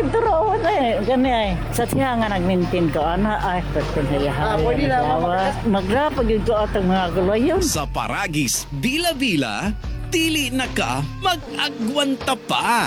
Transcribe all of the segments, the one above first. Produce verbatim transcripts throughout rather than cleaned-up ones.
Pero eh, gani ay. Sa siya nga nag-maintain ko, ana ay, pagkun Ah, pwede na ako Magrapag yun ko atong mga gulayon. Sa Paragis, Bila-Bila, dili na ka mag-agwanta pa.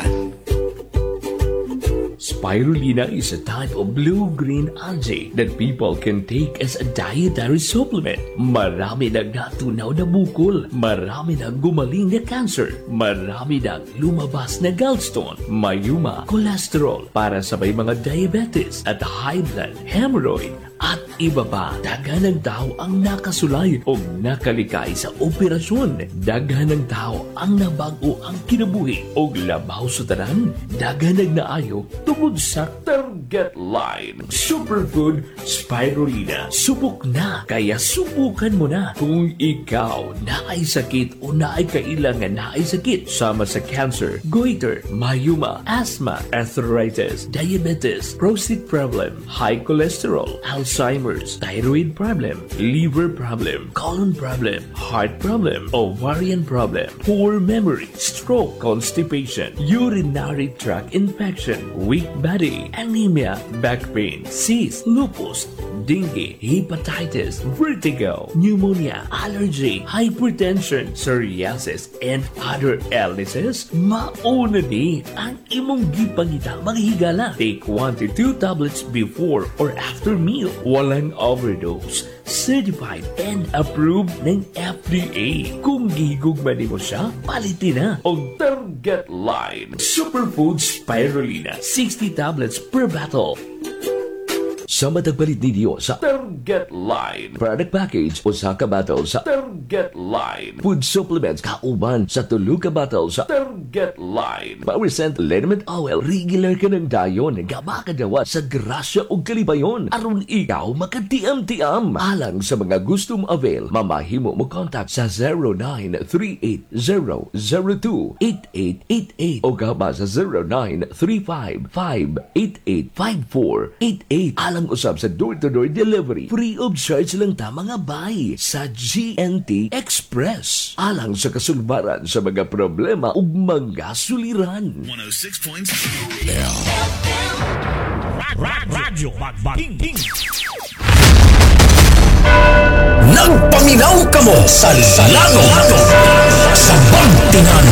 Spirulina is a type of blue-green algae that people can take as a dietary supplement. Marami nang natunaw na bukol, marami nang gumaling na cancer, marami nang lumabas na gallstone, mayuma, cholesterol para sa may mga diabetes at high blood, hemorrhoid, at iba pa. Daghan ng tao ang nakasulay o nakalikay sa operasyon. Daghan ng tao ang nabago ang kinabuhi o labaw sa tanan. Daghan ng naayo tungod sa target line. Superfood Spirulina. Subok na, kaya subukan mo na. Kung ikaw naay sakit o naay kailangan naay sakit sama sa cancer, goiter, mayuma, asthma, arthritis, diabetes, prostate problem, high cholesterol, Alzheimer's, thyroid problem, liver problem, colon problem, heart problem, ovarian problem, poor memory, stroke, constipation, urinary tract infection, weak body, anemia, back pain, cyst, lupus, dengue, hepatitis, vertigo, pneumonia, allergy, hypertension, psoriasis, and other illnesses, mauna ni ang imong gipangita maghigala. Take one to two tablets before or after meal. Walang overdose. Certified and approved ng F D A. Kung gihigugman mo siya, palitin na ang target line. Superfood Spirulina. sixty tablets per bottle. Sa matagbalit ninyo sa Target Line. Product package o sa kabattle sa Target Line. Food supplements kauban sa tulo ka battle sa Target Line. Power Scent Liniment Oil. Regular ka ng dayon. Gaba ka dawa sa grasya o kalibayon. Aron ikaw makatiam-tiam. Alang sa mga gustong avail, mamahimo mo contact sa zero nine three eight zero zero two eight eight eight eight o gaba sa zero nine three five five eight eight five four eight eight. Alang usab sa door-to-door delivery. Free of charge lang ta mga bay sa G N T Express. Alang sa kasulbaran sa mga problema ug mga suliran. one oh six point six Radyo Magbating. Nagpaminaw ka mo sa Lango sa Bagtingan.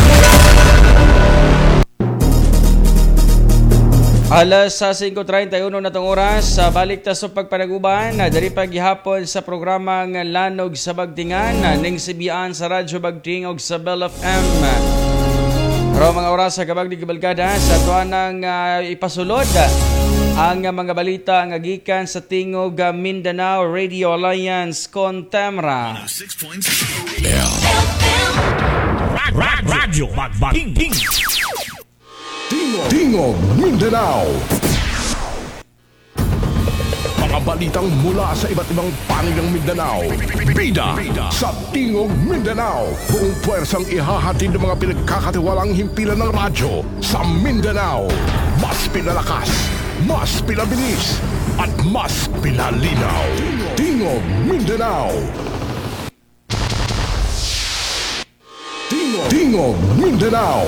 Alas sa five thirty-one na tong oras, sa balik ta sa pagpanaguban, dari paghihapon sa programang Lanog sa Bagtingan, ning sibian sa Radyo Bagting og sa Bell F M. Pero mga oras sa kabag ni Gibalgada, sa tuwan ng uh, ipasulod, ang uh, mga balita nga gikan sa tingog uh, Mindanao Radio Alliance Contemra. one oh six point six Radyo Magbating. Tingog, Tingog Mindanao. Mga balitang mula sa iba't ibang panig ng Mindanao. Bida sa Tingog Mindanao. Buong puwersang ihahatid ng mga pinagkakatiwalang himpilan ng radyo sa Mindanao. Mas pinalakas, mas pinabilis, at mas pinalinaw. Tingog Mindanao. Tingog, Tingog Mindanao.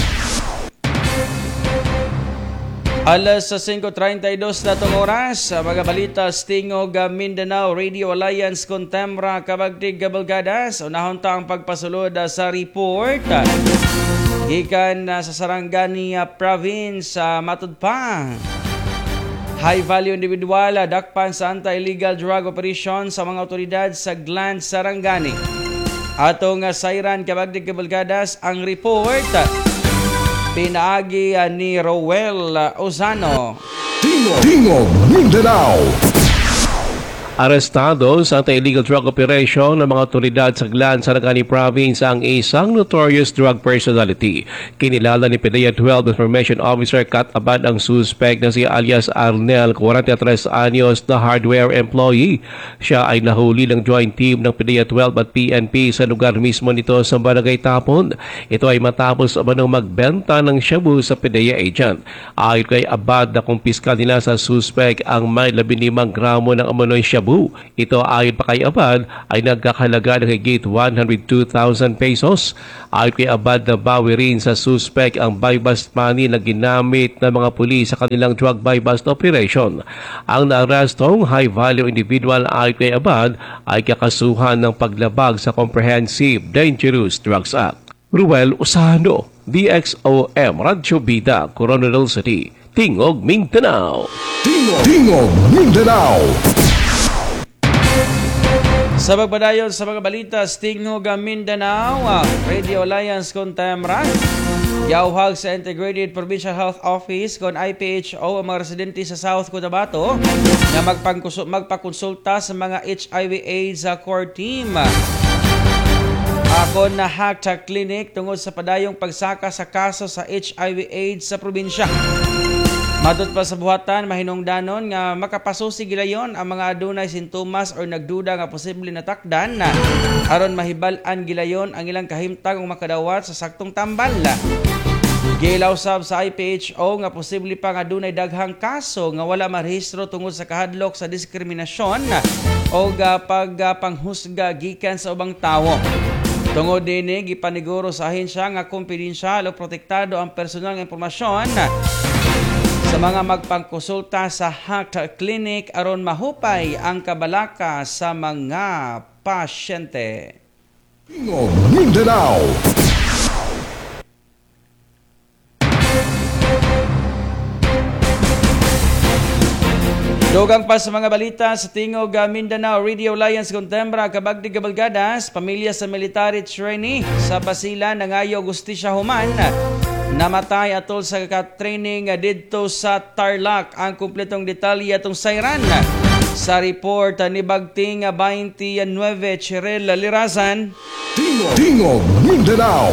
Alas sa five thirty-two na tong oras, sa mga balita Stingog Mindanao Radio Alliance Contemra Kabagtig Gabalgadas. Unahon ta ang pagpasulod sa report gikan sa Sarangani Province sa matud pa. High value individual dakpan sa anti-illegal drug operation sa mga otoridad sa Gland Sarangani. Atong Sayran Kabagtig Gabalgadas ang report. Pinaagi ni Rowel Ozano. Tingog, Tingog Mindanao. Arestado sa anti-illegal drug operation ng mga otoridad sa Gland Sarangani Province ang isang notorious drug personality. Kinilala ni P D E A twelve Information Officer Kat Abad ang suspect na si alias Arnel, forty-three anyos na hardware employee. Siya ay nahuli ng joint team ng P D E A twelve at P N P sa lugar mismo nito sa Barangay Tapon. Ito ay matapos umanong magbenta ng shabu sa P D E A agent. Ayon kay Abad na kumpiska nila sa suspect ang may labing limang gramo ng umano'y shabu Cebu. Ito ayon pa kay Abad ay nagkakahalaga ng higit one hundred two thousand pesos. Ayon kay Abad na bawi rin sa suspect ang buy-bust money na ginamit ng mga pulis sa kanilang drug buy-bust operation. Ang naarestong high-value individual ayon kay Abad ay kakasuhan ng paglabag sa Comprehensive Dangerous Drugs Act. Ruel Usano, D X O M Radyo Bida, Coronadal City, Tingog, Mindanao. Tingog, Tingog, Mindanao. Sa pagbadayon sa mga balita, Tingog Mindanao, Radio Alliance Contemra, yauhag sa Integrated Provincial Health Office kon I P H O ang mga residente sa South Cotabato na magpakonsulta sa mga H I V AIDS core team. Ako na Hakta Clinic tungod sa padayong pagsaka sa kaso sa H I V AIDS sa probinsya. Matut pa sa buhatan, mahinungdanon nga makapasusi gilayon ang mga adunay sintomas o nagduda nga posible na takdan na aron mahibal-an gilayon ang ilang kahimtang o makadawat sa saktong tambal. Gilaw sab sa I P H O nga posible pa nga adunay daghang kaso nga wala marehistro tungod sa kahadlok sa diskriminasyon o pagpanghusga gikan sa ubang tawo. Tungod dinhi gipaniguro sa ahensya nga kumpidensyal o protektado ang personal nga impormasyon sa mga magpangkonsulta sa Hakta Clinic aron mahupay ang kabalaka sa mga pasyente. Tingog, Mindanao. Dugang pa sa mga balita sa Tingog Mindanao Radio Alliance Contemra, kabagdi kabalgadas, pamilya sa military trainee sa Basilan nangayo gustisya human namatay atol sa ka-training didto sa Tarlac. Ang kumpletong detalye atong sayran sa report ni Bagting twenty-nine Chirel Lirazan. Tingog, Tingog, Mindanao.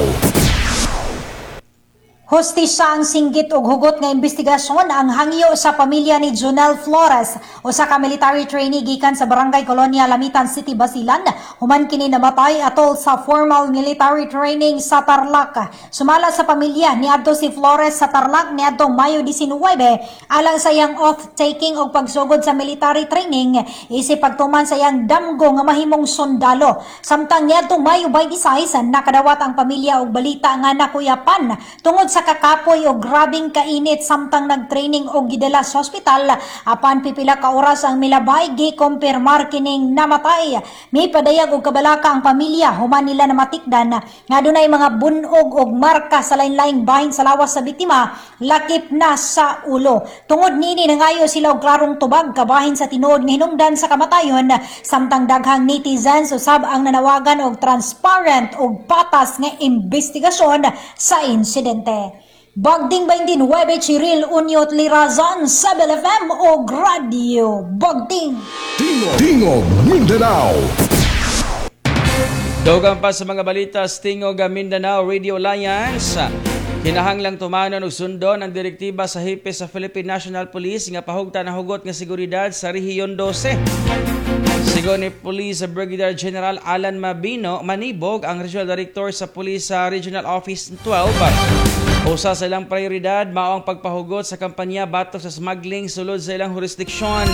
Hustisya ang singgit ug hugot nga investigasyon ang hangyo sa pamilya ni Jonel Flores, usa ka military trainee gikan sa Barangay Colonia, Lamitan City, Basilan. Human kini namatay atol sa formal military training sa Tarlac. Sumala sa pamilya niadto si Flores sa Tarlac niadtong Mayo nineteen alang sa iyang off-taking og pagsugod sa military training isip pagtuman sa iyang damgo nga mahimong sundalo. Samtang niadtong Mayo twenty-six nakadawat ang pamilya og balita nga nakuyapan tungod sa kakapoy o grabing kainit samtang nagtraining o gidala sa ospital. Apan pipila ka oras ang milabay gikumpirmar kining namatay. May padayag og kabalaka ang pamilya human nila namatikdan nga dunay mga bunog og marka sa lain-laing bahin sa lawas sa biktima, lakip na sa ulo. Tungod nini nangayo sila og klarong tubag kabahin sa tinuod nga hinungdan sa kamatayon, samtang daghang netizens usab ang nanawagan og transparent og patas nga investigasyon sa insidente. Bagding twenty-nine Chiril Unyot Lirazan sa Bel F M o Radio Bagding. Tingog, Tingog, Mindanao. Dugang pa sa mga balita sa Tingog Mindanao Radio Alliance, kinahanglang tumanon og sundon ang direktiba sa hipe sa Philippine National Police nga pahugta na hugot nga seguridad sa Rehiyon twelve. Sigon ni Police Brigadier General Alan Mabino Manibog, ang Regional Director sa Police sa Regional Office twelve. Usa sa ilang prioridad mao ang pagpahugot sa kampanya batok sa smuggling sulod sa ilang jurisdiksyon.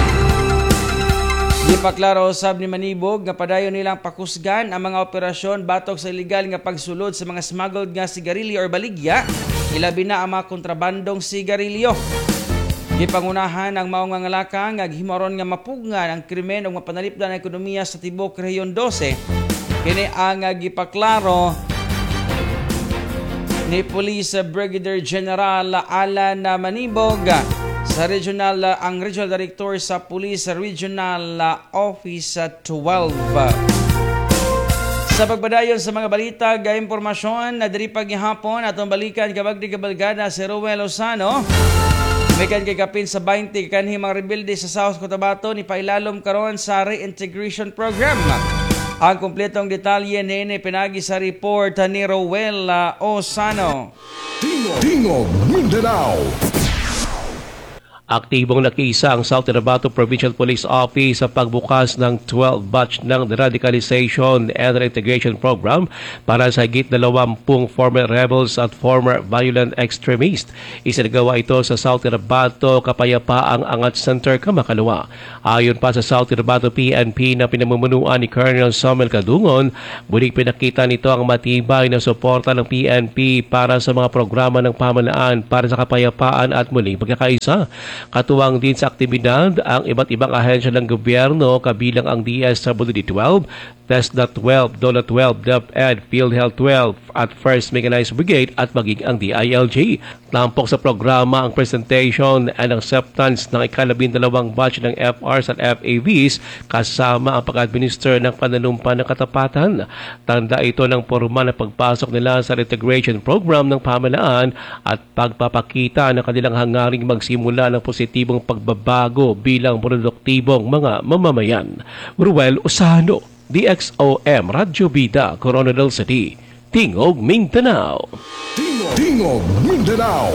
Gipaklaro usab ni Manibog nga padayon nilang pakusgan ang mga operasyon batok sa illegal nga pagsulod sa mga smuggled nga sigarilyo or baligya, ilabi na ang mga kontrabandong sigarilyo. Gipangunahan ang maong nga ngalaka nga gihimaron nga mapugngan ang krimen o mapanalipdan ang ekonomiya sa tibok Rehiyon twelve. Kini ang gipaklaro ni Police Brigadier General Alan Manibog sa regional ang Regional Director sa Police Regional Office twelve. Sa pagbadayon sa mga balita ga impormasyon na diri paghihapon atong balikan kabagdi kabalgada si Ruel Usano. Mekan kay kapin sa twenty kanhi mga rebelde sa South Cotabato ni pailalom karon sa reintegration program. Ang kumpletong detalye nini pinagi sa report ni Ruel Osano. Tingog, Tingog, Mindanao. Aktibong nakisa ang South Cotabato Provincial Police Office sa pagbukas ng twelve batch ng Radicalization and Reintegration Program para sa higit dalawampung former rebels at former violent extremists. Isinagawa ito sa South Cotabato Kapayapaang Angat Center, Kamakalua. Ayon pa sa South Cotabato P N P na pinamumunuan ni Colonel Samuel Kadungon, muling pinakita nito ang matibay na suporta ng P N P para sa mga programa ng pamahalaan para sa kapayapaan at muling pagkakaisa. Katuwang din sa aktibidad ang iba't ibang ahensya ng gobyerno kabilang ang D S W D twelve, TESDA twelve, DOLA twelve, DepEd, PhilHealth twelve at First Mechanized Brigade at maging ang D I L G. Tampok sa programa ang presentation and acceptance ng ikalabindalawang batch ng F Rs at F A Vs kasama ang pag-administer ng pananumpa ng katapatan. Tanda ito ng formal na pagpasok nila sa integration program ng pamahalaan at pagpapakita ng kanilang hangaring magsimula ng positibong pagbabago bilang produktibong mga mamamayan. Ruel Osano, D X O M Radyo Bida, Coronadal City, Tingog, Mindanao. Tingog, Tingog, Mindanao.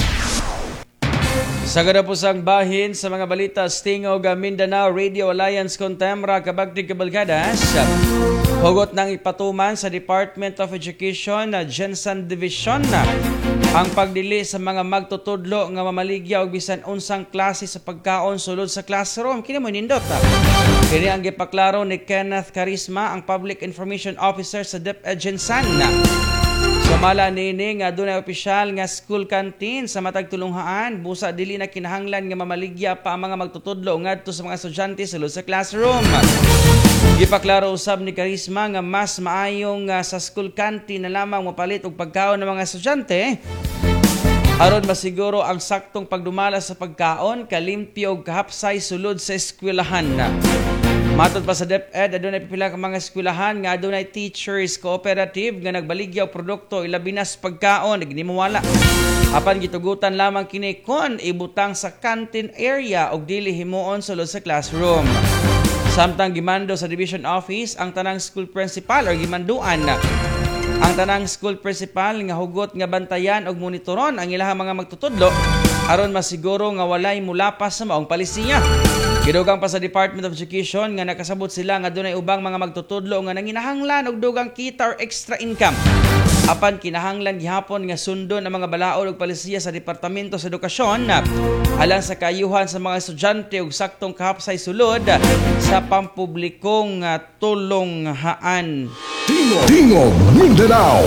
Sa kadapusang bahin sa mga balita Tingog Mindanao Radio Alliance Contemra Kabagdig Kabalgadas, hugot ng ipatuman sa Department of Education na Jensen Division ang pagdili sa mga magtutudlo nga mamaligya og bisan unsang klase sa pagkaon sulod sa classroom. Kini mo nindot. Kini ang gipaklaro ni Kenneth Carisma, ang Public Information Officer sa DepEd Jensen. Sumala nini nga dunay opisyal nga school canteen sa matag tulunghaan, busa dili na kinahanglan nga mamaligya pa ang mga magtutudlo ngadto sa mga estudyante sulod sa classroom. Gipaklaro usab ni Carisma nga mas maayong uh, sa school canteen na lamang mapalit og pagkaon ng mga estudyante aron masiguro ang saktong pagdumala sa pagkaon, kalimpyo ug kahapsay sulod sa eskwelahan. Matod pa sa DepEd, adunay pipila ka mga eskwelahan nga adunay teachers cooperative nga nagbaligya og produkto ilabi na sa pagkaon nagnimuwala. Apan gitugutan lamang kini kon ibutang sa canteen area og dili himuon sulod sa classroom. Samtang gimando sa Division Office ang tanang school principal or gimanduan na ang tanang school principal nga hugot nga bantayan og monitoron ang ilahang mga magtutudlo aron masiguro nga walay mulapas sa maong palisiya. Gidugang pa sa Department of Education nga nakasabot sila nga dunay ubang mga magtutudlo nga nanginahanglan og dugang kita or extra income. Apan kinahanglan gihapon nga sundon ang mga balaod og palisiya sa Departamento sa Edukasyon alang sa kaayuhan sa mga estudyante ug saktong kahapsay sulod sa pampublikong uh, tulonghaan. Tingog, Tingog, Mindanao.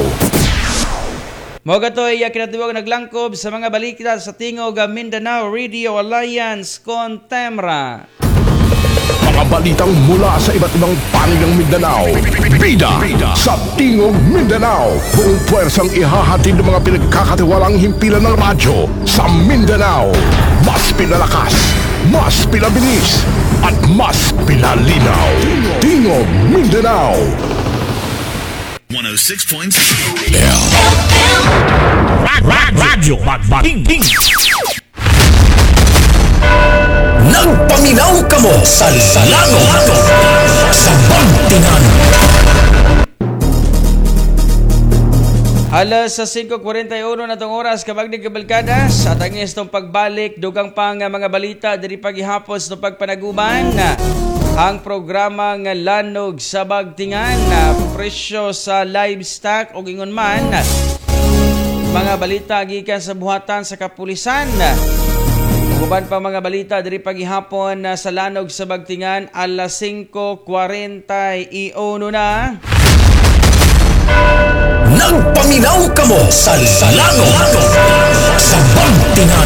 Mo gatoy kinatiwag naglangkob sa mga balita sa Tingog Mindanao Radio Alliance Contemra. Mga balitang mula sa iba't ibang panig ng Mindanao. Bida sa Tingog Mindanao. Buong puwersang ihahatid ng mga pinagkakatiwalang himpilan ng radyo sa Mindanao. Mas pinalakas, mas pinabilis, at mas pinalinaw. Tingog Mindanao. one oh six point six Radyo Bagbaking King. Nagpaminaw ka mo sa langot sa Bantingan. Alas sa five forty-one na tong oras kabagdig kabalkadas at ang istong pagbalik dugang pang mga balita diri paghihapon sa pagpanaguban ang programa nga Lanog sa Bagtingan, presyo sa livestock o ingon man mga balita gikan sa buhatan sa kapulisan. Uban pa mga balita diri paghihapon sa Lanog sa Bagtingan alas five forty-one na. Nagpaminaw ka mo sa langot sa Bantingan.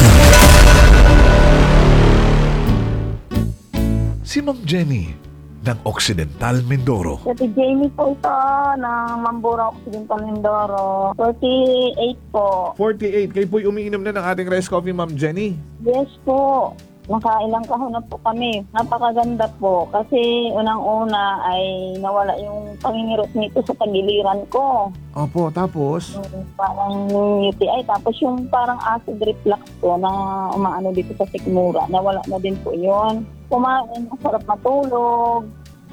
Si Ma'am Jenny ng Occidental Mindoro. Si Jamie po ito ng Mambura Occidental Mindoro. forty-eight po. forty-eight. Kayo po'y umiinom na ng ating rice coffee, Ma'am Jenny? Yes po. Nakailang kahon na po kami. Napakaganda po. Kasi unang-una ay nawala yung pangingirot nito sa tagiliran ko. Opo, tapos? Yung parang U T I. Tapos yung parang acid reflux po na umaano dito sa sikmura. Nawala na din po yun. Kumain, masarap matulog.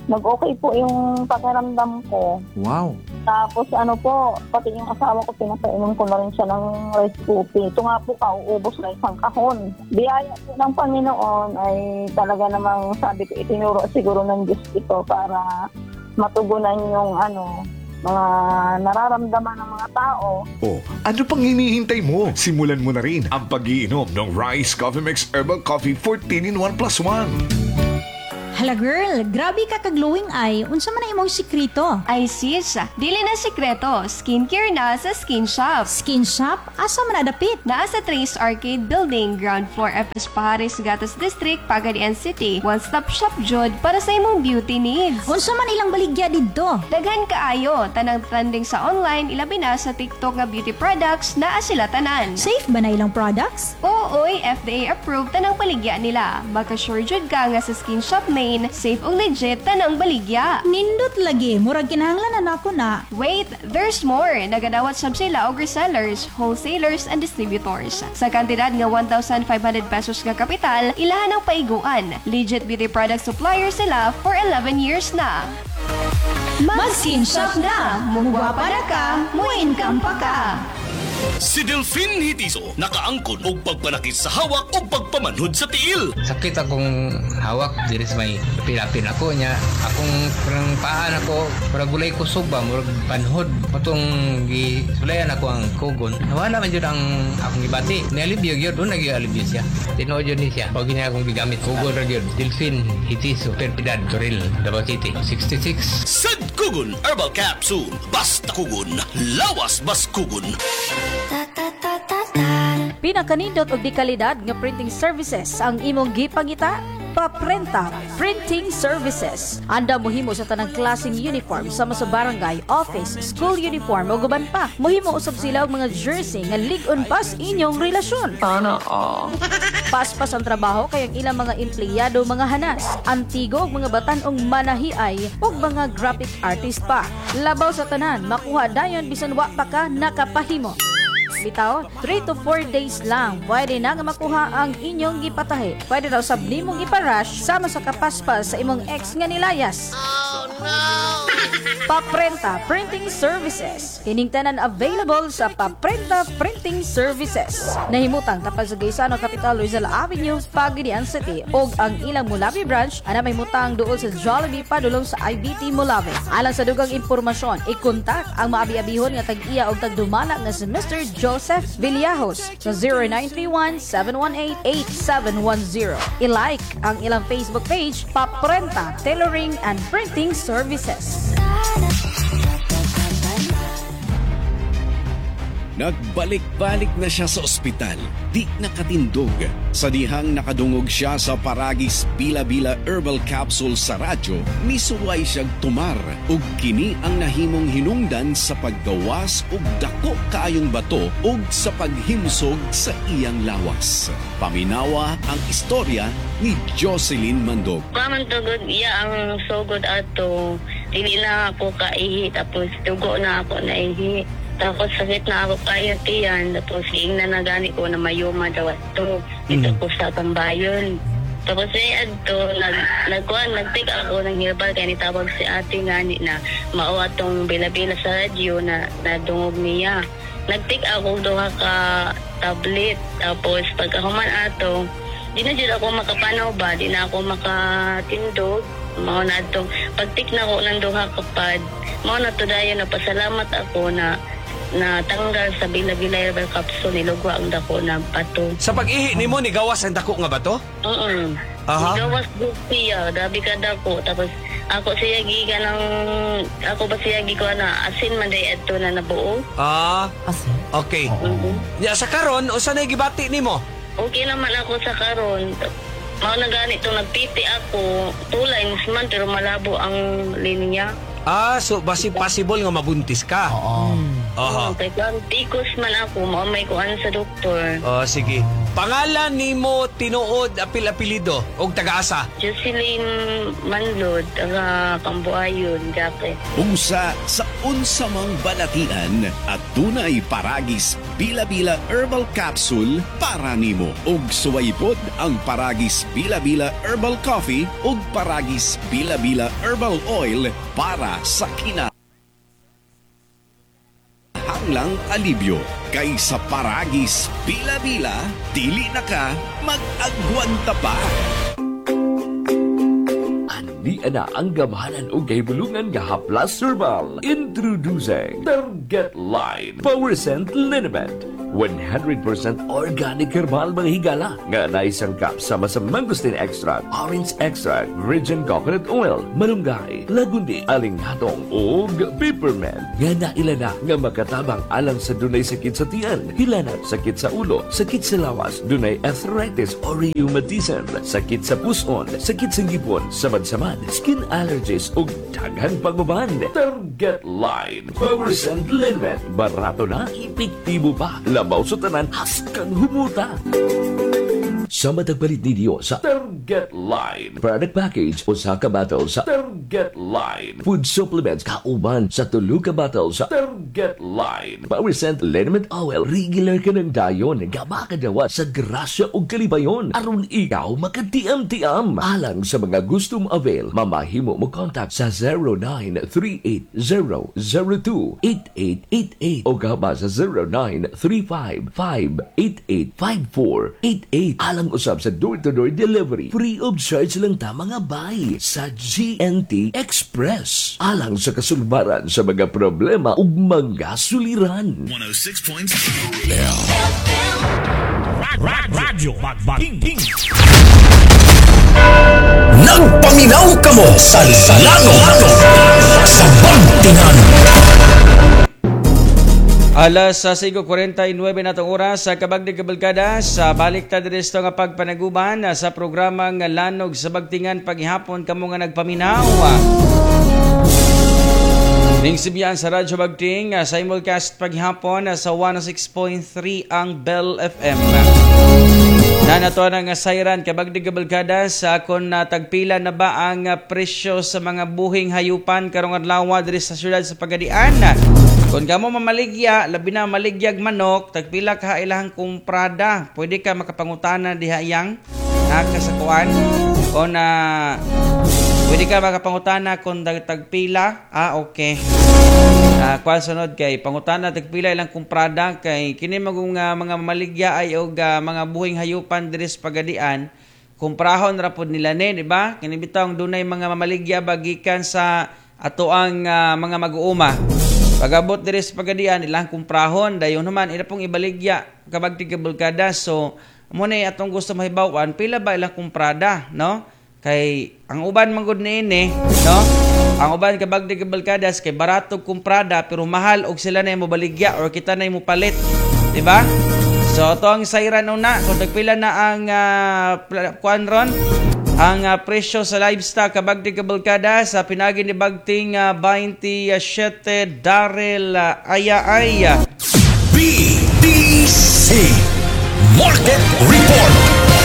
nag-okay po yung pakiramdam ko. Wow. Tapos ano po, pati yung asawa ko, pinapainom ko na rin siya ng rice cookie. Ito nga po, kauubos na isang kahon. Biyaya po ng Panginoon ay talaga namang sabi ko, itinuro siguro ng Diyos ito para matugunan yung ano, mga nararamdaman ng mga tao. Oh, ano pang hinihintay mo? Simulan mo na rin ang pag-iinom ng Rice Coffee Mix Herbal Coffee fourteen in one plus one. Hala girl, grabe ka kag-glowing eye. Unsa man na imong sikrito? Ay sis, dili na sikreto. Skincare na sa Skin Shop. Skin Shop? Asa man nadapit? Naa sa Trace Arcade Building, ground floor F S Pahares, Gatas District, Pagadian City. One-stop shop jud para sa imong beauty needs. Unsa man ilang baligya didto? Daghan kaayo, tanang trending sa online, ilabi na sa TikTok nga beauty products, naa sila tanan. Safe ba na ilang products? Ooy, F D A approved tanang baligya nila. Magka-sure jud ka nga sa Skin Shop main, safe ug legit tanang baligya. Nindot lagi, murag kinahanglan na ako na. Wait, there's more. Nagadawat sab sila og resellers, wholesalers, and distributors. Sa kantidad nga one thousand five hundred pesos nga kapital, ilahan ang paiguan. Legit beauty product supplier sila for eleven years na. Mag-Skin Shop na! Mugwapa na ka, mo-income pa ka! Si Delphine Hitiso nakaangkon og pagpanakit sa hawak o pagpamanhod sa tiil. Sakit akong hawak, diri sa may pilapin ako niya. Akong parang paan ako, parang gulay ko suba, murag panhod. Patong gisulayan ako ang kugon. Nawala man yun ang akong ibati. Nialibyo yun, doon nag-ialibyo siya. Tinood yun siya. Pag niya akong gigamit, kugon rin yun. Delphine Hitiso, Perpidad, Toril, Davao City, sixty-six. Sad Kugon Herbal Capsule. Basta kugon, lawas bas kugon. Pinakanindot og di kalidad nga printing services ang imong gipangita. Paprenta Printing Services. Anda mohimo sa tanang klaseng uniform sama sa barangay, office, school uniform o guban pa. Mohimo usab sila og mga jersey nga lig-on pas inyong relasyon. Sana all. Paspas ang trabaho kay ang ilang mga empleyado mga hanas, antigo og mga batanong manahiay ug mga graphic artist pa. Labaw sa tanan, makuha dayon bisan wa pa ka nakapahimo. Bitaw, three to four days lang pwede na nga makuha ang inyong gipatahi. Pwede raw sab nimong iparush sama sa kapaspas sa imong ex nga nilayas. Oh no! Paprenta Printing Services. Kining tanan available sa Paprenta Printing Services. Nahimutang tapad sa Gaisano Capital Rizal Avenue, Pagadian City ug ang ilang Mulabi branch ana may mutang duol sa Jollibee padulong sa I B T Mulabi. Alang sa dugang impormasyon, i-kontak ang maabi-abihon nga tag-iya og tagdumala nga si Mister Joseph Villajos sa zero nine three one, seven one eight, eight seven one zero. I-like ang ilang Facebook page, Paprenta Tailoring and Printing Services. Nagbalik-balik na siya sa ospital, di nakatindog. Sa dihang nakadungog siya sa Paragis Bila-Bila Herbal Capsule sa radyo, misuway siyang tumar ug kini ang nahimong hinungdan sa paggawas ug dako kaayong bato ug sa paghimsog sa iyang lawas. Paminawa ang istorya ni Jocelyn Mandog. Kaman tugod iya ang sugod ato, dili na ako kaihi, tapos dugo na ako naihi. Tapos sakit na ako kayo tiyan. Tapos hiing na nagani ko na mayuma daw ito. Dito ko sa Tambayon. Tapos ay adto, nag, nagkuhan, nag-take ako ng herbal kaya nitawag si ate ngani na mao atong bila-bila sa radyo na nadungog niya. Nag-take ako duha ka tablet. Tapos pagkahuman ato, di na dyan ako makapanaw ba, di na ako makatindog. Mao na atong pag-take na ko ng duha kapad. Mao na to dayon na pasalamat ako na na tanggal sa Bila-Bila Herbal Capsule, nilugwa ang dako na bato. Sa pag-ihi ni mo, nigawas ang dako nga bato? Oo. Aha. Nigawas siya, dabi ka dako. Tapos ako siya giga ng, ako ba siya giga na asin man day adto na nabuo. Ah, asin? Okay. Uh-huh. Ya, sa karon, o saan ay gibati ni mo? Okay naman ako sa karon. Mao na ganito, nagpiti ako, tulay, man, pero malabo ang linya. Ah, so basi possible nga mabuntis ka? Oo. Aha. Kay kung tikos man ako, maumay ko ano sa doktor. Oh, sige. Pangalan nimo tinuod apil-apilido og taga-asa? Jocelyn Manlod, taga Cambuayon, Jape. Unsa sa unsa mang balatian at dunay Paragis Bila-Bila Herbal Capsule para nimo. Og suwaypod ang Paragis Bila-Bila Herbal Coffee ug Paragis Bila-Bila Herbal Oil para sa kina hanglang alibyo. Kay sa Paragis Bila-Bila, dili na ka mag-agwanta pa. Di ana ang gamhanan o gaybalungan nga haplas herbal. Introducing Target Line Power Scent Liniment. one hundred percent organic herbal mga higala nga naisangkap sama sa mangosteen extract, orange extract, virgin coconut oil, malunggay, lagundi, alinghatong ug peppermint nga nailana nga makatabang alang sa dunay sakit sa tiyan, hilanat, sakit sa ulo, sakit sa lawas, dunay arthritis or rheumatism, sakit sa puson, sakit sa ngipon, samad-samad, skin allergies ug daghang pagbaban. Target Line Power Scent Liniment. Barato na, epektibo pa. Labaw sa tanan, haskang humuta. Sa matagpalit ninyo sa Target Line product package o sa kabatal sa Target Line food supplements kauban sa tulo ka batal sa Target Line Power Scent Liniment Oil. Regular ka ng dayon nga makadawa sa grasya o kalibayon aron ikaw makatiam-tiam. Alang sa mga gustong avail, mamahimo mo contact sa zero nine three eight zero zero two eight eight eight eight o gaba sa zero nine three five five eight eight five four eight eight. Alang usab sa door-to-door delivery. Free of charge lang ta mga bay sa G N T Express. Alang sa kasulbaran sa mga problema ug mga suliran. one oh six point two Radyo Magbaking. Nagpaminaw ka mo sa lanong sa Bantingan. Alas sa five forty-nine natong oras sa kabagdig kabalkada sa balik ta diresto nga pagpanaguban sa programang Lanog sa Bagtingan paghihapon kamo nga nagpaminaw. Ning sibiyan sa Radyo Bagting simulcast paghihapon sa one oh six point three ang Bell F M. Na nato na nga sayran kabagdig kabalkada sa kon na tagpila na ba ang presyo sa mga buhing hayupan karong adlaw diri sa syudad sa Pagadian. Kung kamo mamaligya, labi na maligyag manok, tagpila ka ilahang kumprada. Pwede ka makapangutana diha iyang nakasakuan. O na pwede ka makapangutana kung tagpila. Ah, okay. Uh, Kuan sunod kay pangutana tagpila ilang kumprada kay kini magong uh, mga mamaligya ay og uh, mga buhing hayupan diri sa Pagadian. Kumprahon ra pud nila ni, di ba? Kini bitong dunay mga mamaligya bagikan sa atoang uh, mga mag-uuma. Pagabot diri sa Pagadian ilang kumprahon dayon naman ila pong ibaligya kabagti kabulkada. So mo ni atong gusto mahibaw-an pila ba ilang kumprada, no? Kay ang uban man gud niini, no? Ang uban kabagti kabulkadas kay barato kumprada pero mahal og sila na mo baligya or kita na mo palit, di ba? So to ang sayran una kung tagpila na ang uh, kuan ron ang uh, presyo sa livestock kabagti kabulkada sa pinagi ni Bagting uh, twenty-seven Darrell uh, Ayaay. B D C Market Report.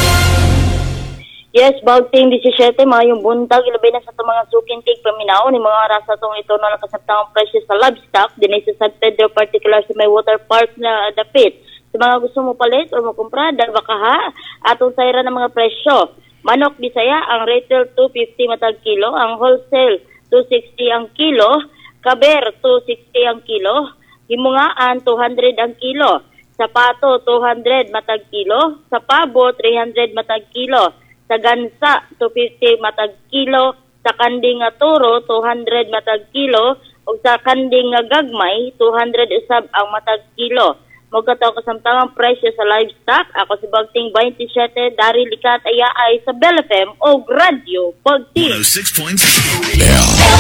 Yes, Bagting seventeen, mayong buntag, ilabay na sa itong mga sukintig paminaw ni mga rasa itong ito na nakasabtang presyo sa livestock din sa San Pedro, particular sa may water park na dapit. Sa mga gusto mo palit o makumprada, baka ha, atong sayra ng mga presyo. Manok Bisaya, ang retail two fifty matag kilo, ang wholesale two sixty ang kilo, kaber two sixty ang kilo, himungaan two hundred ang kilo, sapato two hundred matag kilo, sa pabo three hundred matag kilo, sa gansa two fifty matag kilo, sa kanding nga turo two hundred matag kilo, ug sa kanding nga gagmay two hundred usab ang matag kilo. Magkataw kasamtangang presyo sa livestock. Ako si Bagting twenty-seven, dari likat ayaay sa Bell F M o Radyo Bagting. one oh six point two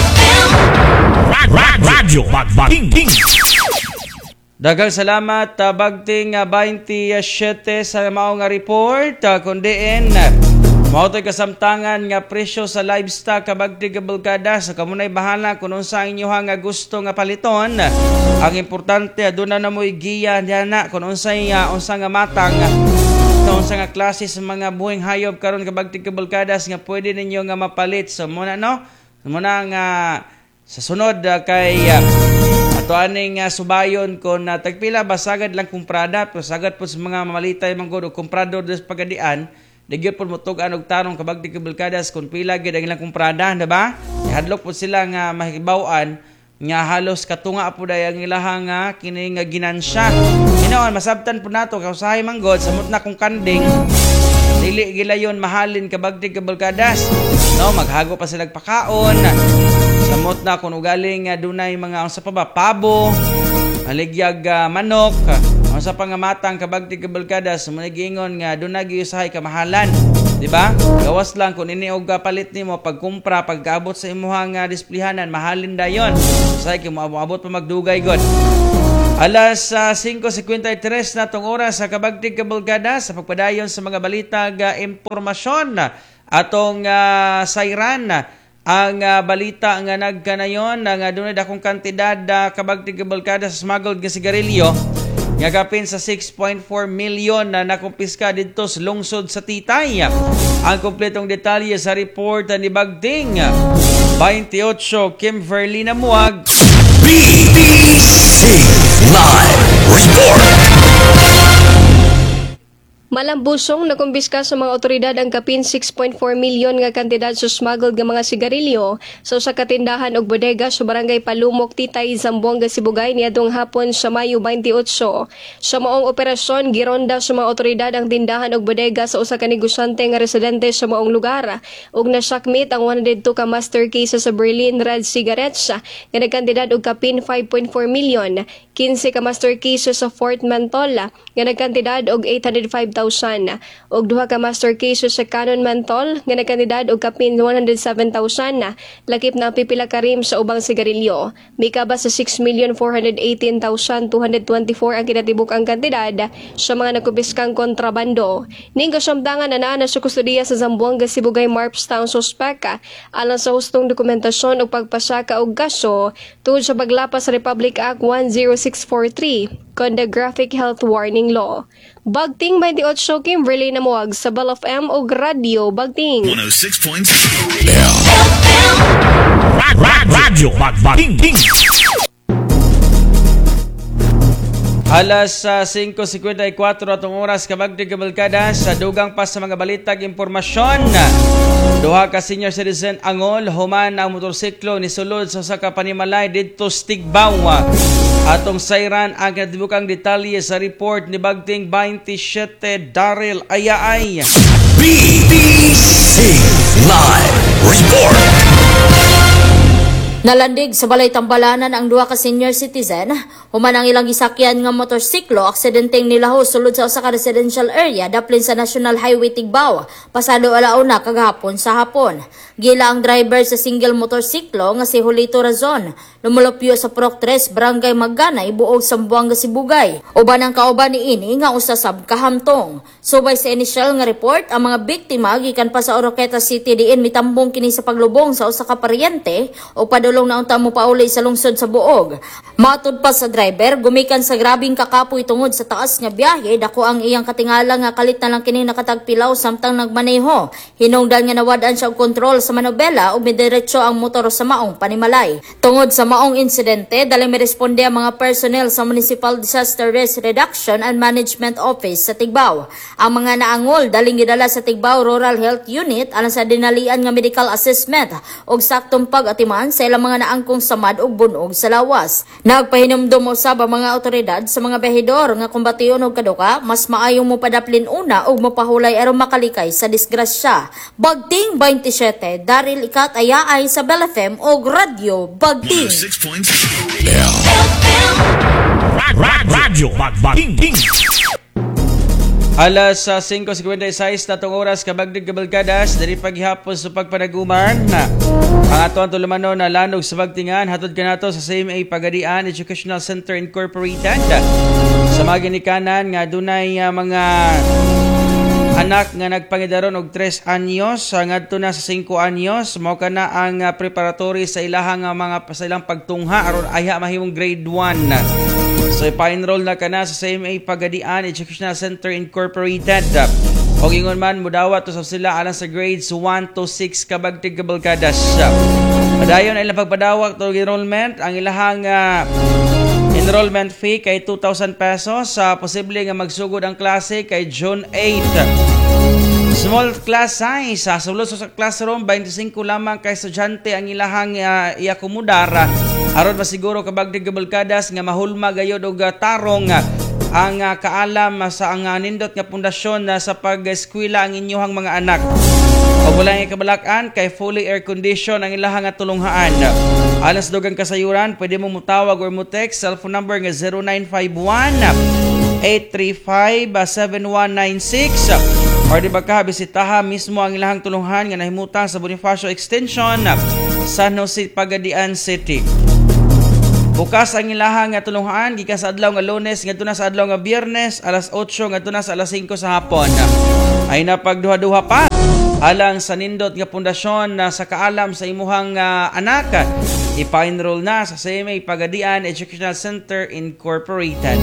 Radyo Bagting. Daghang salamat uh, Bagting uh, twenty-seven sa maong nga report. Uh, kundi in Mautoy kasamtangan nga presyo sa livestock kabagti kabalkada sa kamunay bahala kung unsa ang inyo nga gusto nga paliton. Ang importante aduna na mo igiya diana kung unsa nga unsa nga matang unsa nga klase sa mga buhing hayop karon kabagti kabalkadas nga pwede ninyo nga mapalit. So muna no, muna nga sa sunod uh, kay uh, ato aning uh, subayon kon uh, tagpila basagad lang kumprada pero sagad po sa mga mamalitay manggod o kumprador des pagadian. Digyo po mutug og tarong kabagti kabalkadas kung pila gid ang ilang kumprada, diba? Ihadlok po sila nga mahibaw-an nga halos katunga po day ang ilahang nga kini nga ginansya. Hinaon masabtan po nato kausahay manggod samot na kung kanding dili gilayon mahalin kabagti kabalkadas. No, maghago pa sila pakaon. Samot na kung ugaling uh, dunay mga unsa pa ba pabo, aligyag uh, manok, ang sa pangamatang kabagti kabalkadas manigingon nga doon nagiusahay kamahalan, di ba? Gawas lang kung ini og palit nimo pagkumpra pagkaabot sa imuhang uh, displihanan mahalin dayon. Say kay moabot pa magdugay god. Alas uh, five fifty-three na tong oras sa kabagti kabalkadas sa pagpadayon sa mga balitag uh, impormasyon atong uh, sayran ang uh, balita nga nagkanayon nga dunay dakong kantidad uh, kabagti kabalkadas sa smuggled nga sigarilyo. Nga kapin sa six point four million na nakumpiska dito sa lungsod sa Titay. Ang kompletong detalye sa report ni Bagting twenty-eight Kimberly Namuag. B B C Live Report. Malambusong nakumbiska sa mga otoridad ang kapin six point four million nga kantidad sa smuggled nga mga sigarilyo sa usa ka tindahan og bodega sa barangay Palumok, Titay, Zamboanga, Sibugay niadtong hapon sa Mayo twenty-eight. Sa maong operasyon gironda sa mga otoridad ang tindahan og bodega sa usa ka negosyante nga residente sa maong lugar ug nasakmit ang one hundred two ka master case sa Berlin Red Cigarettes nga nagkantidad og kapin five point four million, fifteen ka master case sa Fort Menthol nga nagkantidad og eight hundred five thousand og duha ka master cases sa Canon Menthol nga nagkantidad og kapin one hundred seven thousand lakip na pipila ka rim sa ubang sigarilyo. Mikaba sa six million four hundred eighteen thousand two hundred twenty-four ang kinatibuk ang kantidad sa mga nagkumpiskang kontrabando. Ning kasamtangan na naa sa kustudiya sa Zamboanga, Sibugay, Marpstown suspek alang sa hustong dokumentasyon ug pagpasaka og kaso tungod sa paglapas sa Republic Act one oh six four three kon the Graphic Health Warning Law. Bagting twenty-eight Kimberly Namuag sa Bal of M o Radio Bagting. one oh six point six Radio Bagting. Alas uh, five fifty-four atong oras kabagti kabalkadas sa dugang pa sa mga balitag impormasyon. Duha ka senior citizen angol human ang motorsiklo ni sulod sa usa ka panimalay didto Stigbaw. Atong sayran ang kadibukang detalye sa report ni Bagting twenty-seven Daryl Ayaay. B B C Live Report. Nalandig sa balay tambalanan ang duha ka senior citizen human ang ilang gisakyan nga motorsiklo aksidenteng nilahos sulod sa usa ka residential area daplin sa National Highway Tigbaw pasado alauna kagahapon sa hapon. Gila ang driver sa single motorsiklo nga si Julito Razon lumulupyo sa Proc three Barangay Magganay buog Zamboanga, Sibugay. Uban ang kauban ni ini nga usasab kahamtong. Subay sa initial nga report ang mga biktima gikan pa sa Oroqueta City diin mitambong kini sa paglubong sa usa ka paryente o padulong na unta mo pauli sa lungsod sa buog. Matud pa sa driver gumikan sa grabing kakapoy tungod sa taas nga biyahe dako ang iyang katingala nga kalit na lang kini nakatagpilaw samtang nagmaneho. Hinungdan nga nawad-an siya og kontrol sa manobela ug midiretso ang motor sa maong panimalay. Tungod sa maong insidente dali miresponde ang mga personnel sa Municipal Disaster Risk Reduction and Management Office sa Tigbaw. Ang mga naangol daling gidala sa Tigbaw Rural Health Unit alang sa dinalian nga medical assessment ug saktong pag-atiman sa ilang mga naangkong samad ug bunog sa lawas. Nagpahinumdum usab ang mga otoridad sa mga behedor nga kung bation og kaduka mas maayo mo padaplin una ug mapahulay aron makalikay sa disgrasya. Bagting twenty-seven Daryl Ikat Ayaay sa Bal F M og Radio Bagting. one oh six point six Radio Bagting. Alas uh, five fifty-six na tong oras kabagdig kabalkadas dali paghihapon sa pagpanaguman na ang ato ang tulumano na lanog sa Bagtingan hatod kanato sa C M A Pagadian Educational Center Incorporated sa mga ginikanan nga dunay uh, mga anak nga nagpangidaron og tres anyos ngadto na sa cinco anyos mao kana ang uh, preparatory sa ilahang uh, mga sa ilang pagtungha aron ayha mahimong grade one. So ipa-enroll na kana sa C M A Pagadian Educational Center Incorporated. Og ingon man mudawat to sa sila alang sa grades one to six kabagtig kabalkadas. Padayon ay ilang pagpadawak to enrollment ang ilahang uh, enrollment fee kay two thousand pesos sa uh, posible nga magsugod ang klase kay June eighth. Small class size sa sulod sa classroom twenty-five lamang kay estudyante ang ilahang uh, iakomodar aron masiguro kabagdig kabalkadas nga mahulma gayud og uh, tarong uh, ang uh, kaalam uh, sa ang uh, nindot nga pundasyon uh, sa pag-eskwela ang inyohang mga anak. O wala nga kabalakan kay fully air condition ang ilahang nga tulunghaan. Alang sa dugang kasayuran, pwede mo mutawag or mo text cellphone number nga zero nine five one, eight three five, seven one nine six or di ba ka bisitaha mismo ang ilahang tulunghan nga nahimutang sa Bonifacio Extension, San Jose, Pagadian City. Bukas ang ilahang nga tulunghaan gikan sa adlaw nga Lunes ngadto na sa adlaw nga Biyernes alas eight ngadto na sa alas five sa hapon. Ay napagduha-duha pa alang sa nindot nga pundasyon na sa kaalam sa imuhang uh, anak. Ipa-enroll na sa C M A Pagadian Educational Center Incorporated.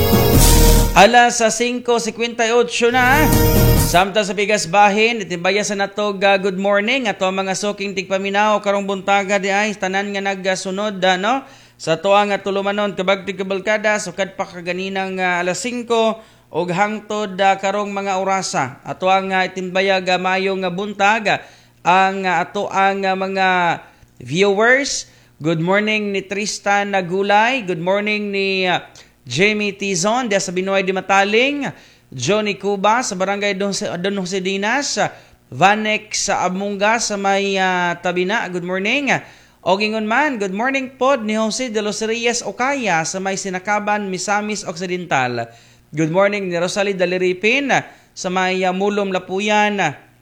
Alas sa five fifty-eight na samtang sa bigas bahin itimbaya sa natog uh, good morning ato mga suking tigpaminaw karong buntaga di ay tanan nga nagsunod uh, no sa tuang nga tulumanon kabagtig kabalkada sukad pa kaganinang uh, alas five og hangtod uh, karong mga orasa ato ang uh, itimbayag uh, mayong uh, buntag ang uh, ato ang uh, mga viewers. Good morning ni Tristan Nagulay, good morning ni uh, Jamie Tizon dia sa Binoy di Mataling, Johnny Cuba sa barangay Don Jose Dinas, Vanek sa Amunga sa may uh, Tabina, good morning. Og ingon man, good morning pod ni Jose de los Reyes Ocaya sa may Sinakaban, Misamis Occidental. Good morning ni Rosalie Daliripin sa may uh, Mulom Lapuyan.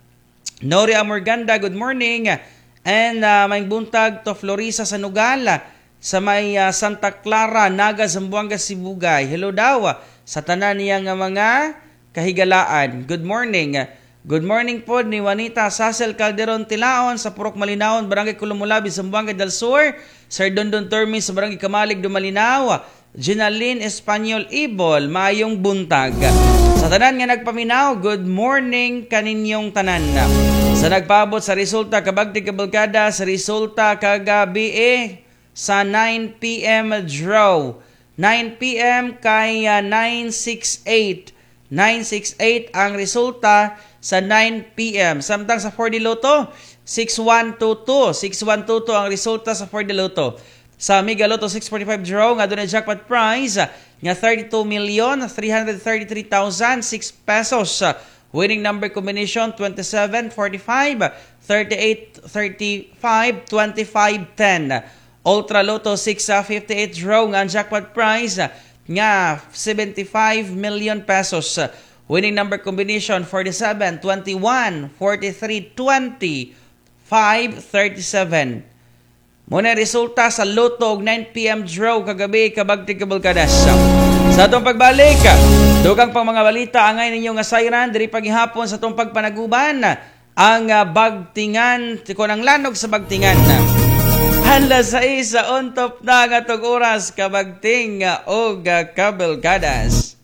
Nori Amorganda, good morning. And uh, may buntag to Florisa sa Nugal sa may uh, Santa Clara, Naga, Zamboanga, Sibugay. Hello daw sa tanan niya nga mga kahigalaan. Good morning. Good morning po ni Juanita Sasel Calderon Tilaon sa Purok Malinaon, Barangay Kulumulabi, Zamboanga del Sur. Sir Dondon Termis sa Barangay Kamalig, Dumalinaw. Ginaline Espanyol Ibol, mayong buntag. Sa tanan nga nagpaminaw, good morning kaninyong tanan. Sa nagpaabot sa resulta kabagtig kabalkada sa resulta kagabi eh, sa nine p.m. draw. nine p.m. kay uh, nine sixty-eight. nine sixty-eight ang resulta sa nine p.m. Samtang sa four D Lotto, six one two two. six one two two ang resulta sa four D Lotto. Sa Mega Lotto six forty-five draw, nga doon na jackpot prize nga thirty-two million three hundred thirty-three thousand six pesos. Winning number combination twenty-seven, forty-five, thirty-eight, thirty-five, twenty-five, ten. Ultra Lotto six fifty-eight draw nga jackpot prize nga seventy-five million pesos. Winning number combination forty-seven, twenty-one, forty-three, twenty, five, thirty-seven. Muna resulta sa Lotto nine p.m. draw kagabi kabagtig kabalkadas. Sa atong pagbalik, dugang pang mga balita angay ninyo nga sayran diri paghihapon sa atong pagpanaguban ang uh, bagtingan ko ng lanog sa bagtingan. Alas sais sa on top na nga tong oras kabagting uh, og uh, kabalkadas.